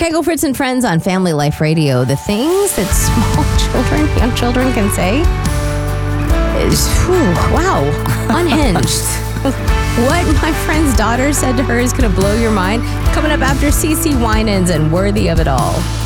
Kegel, Fritz, and Friends on Family Life Radio. The things that young children can say is, wow, unhinged. What my friend's daughter said to her is going to blow your mind. Coming up after CeCe Winans and Worthy of It All.